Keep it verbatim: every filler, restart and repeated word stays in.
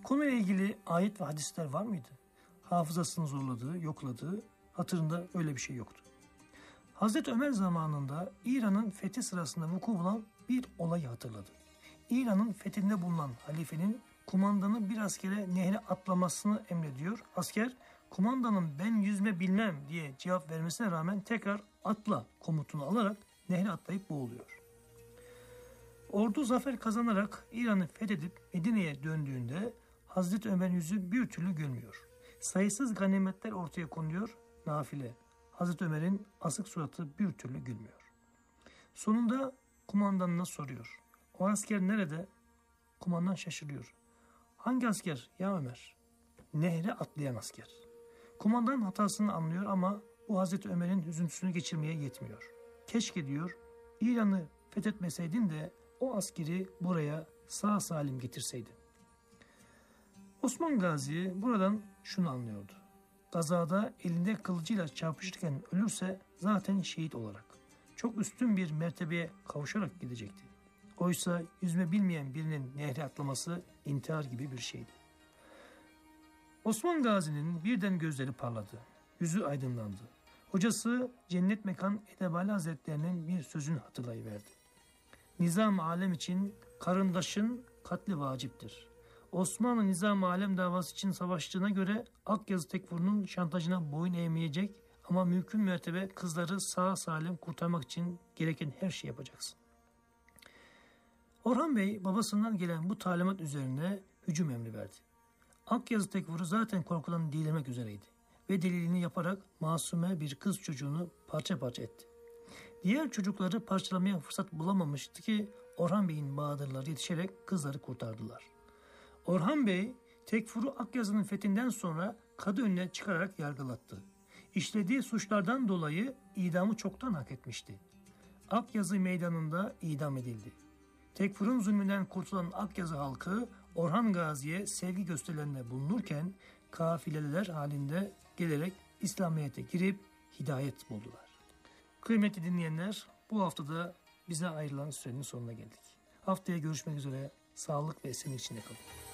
konuyla ilgili ayet ve hadisler var mıydı? Hafızasını zorladığı, yokladığı, hatırında öyle bir şey yoktu. Hazreti Ömer zamanında İran'ın fethi sırasında vuku bulan bir olayı hatırladı. İran'ın fethinde bulunan halifenin kumandanı bir askere nehre atlamasını emrediyor. Asker, kumandanın ben yüzme bilmem diye cevap vermesine rağmen tekrar atla komutunu alarak nehre atlayıp boğuluyor. Ordu zafer kazanarak İran'ı fethedip Medine'ye döndüğünde Hazreti Ömer'in yüzü bir türlü gülmüyor. Sayısız ganimetler ortaya konuluyor, nafile. Hazreti Ömer'in asık suratı bir türlü gülmüyor. Sonunda kumandanına soruyor. O asker nerede? Kumandan şaşırıyor. Hangi asker ya Ömer? Nehre atlayan asker. Kumandan hatasını anlıyor ama bu Hazreti Ömer'in üzüntüsünü geçirmeye yetmiyor. Keşke diyor, İran'ı fethetmeseydin de o askeri buraya sağ salim getirseydin. Osman Gazi buradan şunu anlıyordu. Gazada elinde kılıcıyla çarpışırken ölürse zaten şehit olarak çok üstün bir mertebeye kavuşarak gidecekti. Oysa yüzme bilmeyen birinin nehre atlaması intihar gibi bir şeydi. Osman Gazi'nin birden gözleri parladı. Yüzü aydınlandı. Hocası Cennet Mekan Edebali Hazretlerinin bir sözünü hatırlayıverdi. Nizam alem için karındaşın katli vaciptir. Osmanlı Nizam alem davası için savaştığına göre Akyazı Tekfuru'nun şantajına boyun eğmeyecek ama mümkün mertebe kızları sağ salim kurtarmak için gereken her şeyi yapacaksın. Orhan Bey babasından gelen bu talimat üzerine hücum emri verdi. Akyazı Tekfuru zaten korkudan delirmek üzereydi ve deliliğini yaparak masume bir kız çocuğunu parça parça etti. Diğer çocukları parçalamaya fırsat bulamamıştı ki Orhan Bey'in bahadırları yetişerek kızları kurtardılar. Orhan Bey Tekfur'u Akyazı'nın fethinden sonra kadı önüne çıkararak yargılattı. İşlediği suçlardan dolayı idamı çoktan hak etmişti. Akyazı meydanında idam edildi. Tekfur'un zulmünden kurtulan Akyazı halkı Orhan Gazi'ye sevgi gösterilerinde bulunurken kafileler halinde gelerek İslamiyet'e girip hidayet buldular. Kıymetli dinleyenler, bu haftada bize ayrılan sürenin sonuna geldik. Haftaya görüşmek üzere, sağlık ve esenlik içinde kalın.